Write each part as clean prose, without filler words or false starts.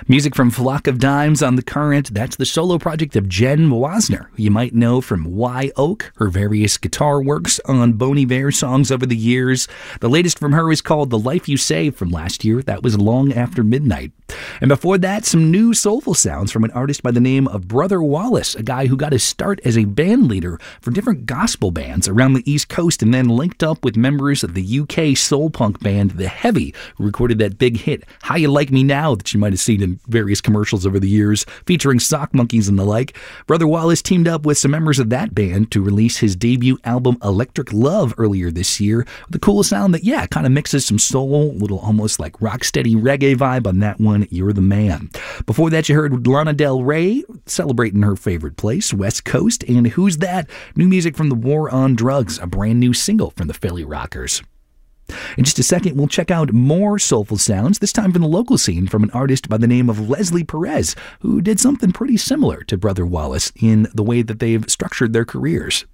Music from Flock of Dimes on The Current. That's the solo project of Jen Wasner, who you might know from Wye Oak, her various guitar works on Bon Iver songs over the years. The latest from her is called The Life You Saved from last year. That was Long After Midnight. And before that, some new soulful sounds from an artist by the name of Brother Wallace, a guy who got his start as a band leader for different gospel bands around the East Coast and then linked up with members of the UK soul punk band The Heavy, who recorded that big hit, How You Like Me Now, that you might have seen in various commercials over the years, featuring sock monkeys and the like. Brother Wallace teamed up with some members of that band to release his debut album Electric Love earlier this year, with a cool sound that, kind of mixes some soul, a little almost like rocksteady reggae vibe on that one, You're the Man. Before that, you heard Lana Del Rey celebrating her favorite place, West Coast, and Who's That? New music from The War on Drugs, a brand new single from the Philly Rockers. In just a second, we'll check out more soulful sounds, this time from the local scene, from an artist by the name of Leslie Perez, who did something pretty similar to Brother Wallace in the way that they've structured their careers.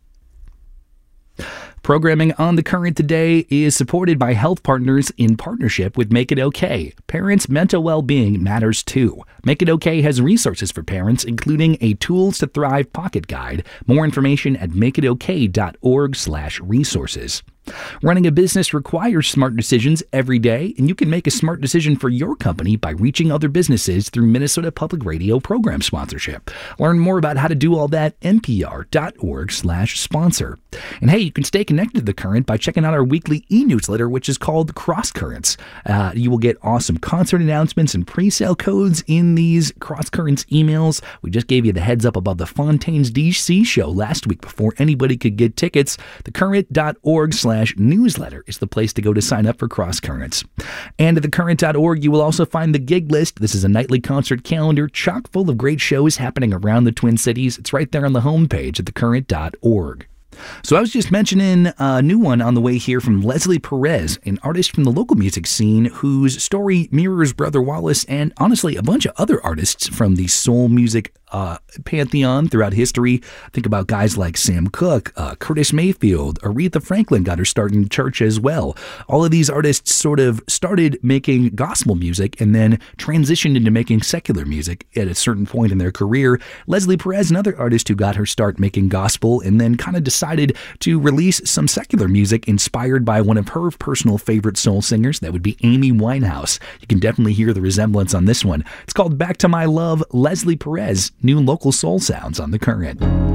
Programming on The Current today is supported by Health Partners in partnership with Make It OK. Parents' mental well-being matters too. Make It OK has resources for parents, including a Tools to Thrive pocket guide. More information at makeitok.org/resources. Running a business requires smart decisions every day, and you can make a smart decision for your company by reaching other businesses through Minnesota Public Radio program sponsorship. Learn more about how to do all that at npr.org/sponsor. And hey, you can stay connected to The Current by checking out our weekly e-newsletter, which is called Cross Currents. You will get awesome concert announcements and pre-sale codes in these Cross Currents emails. We just gave you the heads up about the Fontaines DC show last week before anybody could get tickets. thecurrent.org/newsletter is the place to go to sign up for Cross Currents. And at thecurrent.org, you will also find the gig list. This is a nightly concert calendar chock full of great shows happening around the Twin Cities. It's right there on the homepage at thecurrent.org. So I was just mentioning a new one on the way here from Leslie Perez, an artist from the local music scene whose story mirrors Brother Wallace and, honestly, a bunch of other artists from the soul music pantheon throughout history. Think about guys like Sam Cooke, Curtis Mayfield, Aretha Franklin got her start in church as well. All of these artists sort of started making gospel music and then transitioned into making secular music at a certain point in their career. Leslie Perez, another artist who got her start making gospel and then kind of decided to release some secular music inspired by one of her personal favorite soul singers. That would be Amy Winehouse. You can definitely hear the resemblance on this one. It's called Back to My Love, Leslie Perez. New local soul sounds on The Current.